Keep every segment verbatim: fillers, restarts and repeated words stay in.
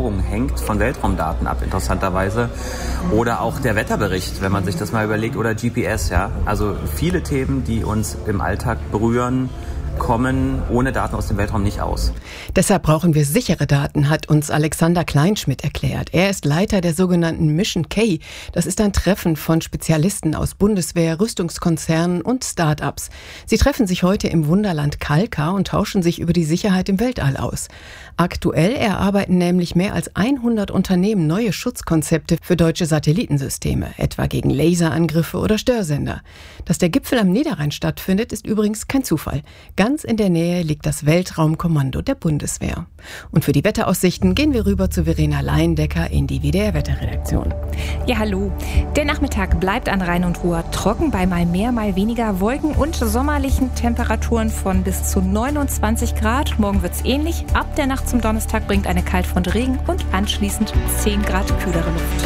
Versorgung hängt von Weltraumdaten ab, interessanterweise. Oder auch der Wetterbericht, wenn man sich das mal überlegt, oder G P S, ja. Also viele Themen, die uns im Alltag berühren, kommen ohne Daten aus dem Weltraum nicht aus. Deshalb brauchen wir sichere Daten, hat uns Alexander Kleinschmidt erklärt. Er ist Leiter der sogenannten Mission K. Das ist ein Treffen von Spezialisten aus Bundeswehr, Rüstungskonzernen und Start-ups. Sie treffen sich heute im Wunderland Kalka und tauschen sich über die Sicherheit im Weltall aus. Aktuell erarbeiten nämlich mehr als hundert Unternehmen neue Schutzkonzepte für deutsche Satellitensysteme, etwa gegen Laserangriffe oder Störsender. Dass der Gipfel am Niederrhein stattfindet, ist übrigens kein Zufall. Ganz in der Nähe liegt das Weltraumkommando der Bundeswehr. Und für die Wetteraussichten gehen wir rüber zu Verena Leindecker in die W D R-Wetterredaktion. Ja, hallo. Der Nachmittag bleibt an Rhein und Ruhr trocken bei mal mehr, mal weniger Wolken und sommerlichen Temperaturen von bis zu neunundzwanzig Grad. Morgen wird's ähnlich. Ab der Nacht zum Donnerstag bringt eine Kaltfront Regen und anschließend zehn Grad kühlere Luft.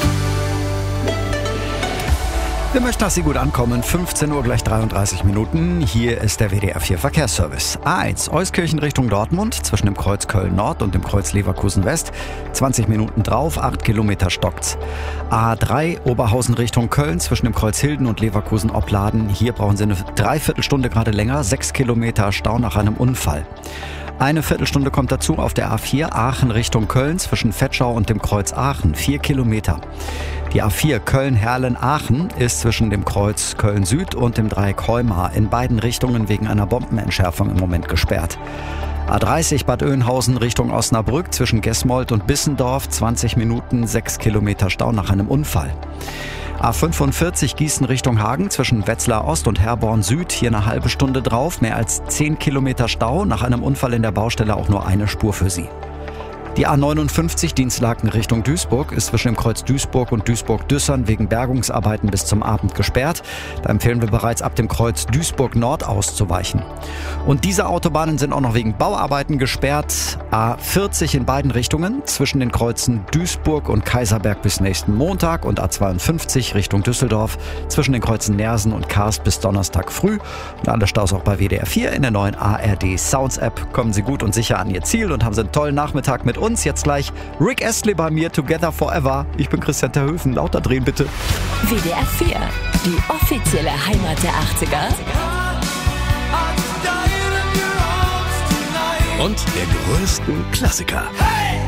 Wir möchten, dass Sie gut ankommen. fünfzehn Uhr gleich dreiunddreißig Minuten. Hier ist der W D R vier Verkehrsservice. A eins, Euskirchen Richtung Dortmund, zwischen dem Kreuz Köln-Nord und dem Kreuz Leverkusen-West. zwanzig Minuten drauf, acht Kilometer stockt's. A drei, Oberhausen Richtung Köln, zwischen dem Kreuz Hilden und Leverkusen-Opladen. Hier brauchen Sie eine Dreiviertelstunde gerade länger, sechs Kilometer Stau nach einem Unfall. Eine Viertelstunde kommt dazu auf der A vier Aachen Richtung Köln zwischen Vetschau und dem Kreuz Aachen. Vier Kilometer. Die A vier Köln-Herlen-Aachen ist zwischen dem Kreuz Köln-Süd und dem Dreieck Heumar in beiden Richtungen wegen einer Bombenentschärfung im Moment gesperrt. A dreißig Bad Oeynhausen Richtung Osnabrück zwischen Gesmold und Bissendorf. zwanzig Minuten, sechs Kilometer Stau nach einem Unfall. A fünfundvierzig Gießen Richtung Hagen zwischen Wetzlar Ost und Herborn Süd. Hier eine halbe Stunde drauf, mehr als zehn Kilometer Stau. Nach einem Unfall in der Baustelle auch nur eine Spur für Sie. Die A neunundfünfzig Dienstlaken Richtung Duisburg ist zwischen dem Kreuz Duisburg und Duisburg-Düssern wegen Bergungsarbeiten bis zum Abend gesperrt. Da empfehlen wir bereits ab dem Kreuz Duisburg-Nord auszuweichen. Und diese Autobahnen sind auch noch wegen Bauarbeiten gesperrt. A vierzig in beiden Richtungen zwischen den Kreuzen Duisburg und Kaiserberg bis nächsten Montag und A zweiundfünfzig Richtung Düsseldorf zwischen den Kreuzen Nersen und Karst bis Donnerstag früh. Und alle Staus auch bei W D R vier in der neuen A R D Sounds App. Kommen Sie gut und sicher an Ihr Ziel und haben Sie einen tollen Nachmittag mit uns. Jetzt gleich Rick Astley bei mir, Together Forever. Ich bin Christian Terhöfen. Lauter drehen bitte. W D R vier, die offizielle Heimat der achtziger. Und der größten Klassiker.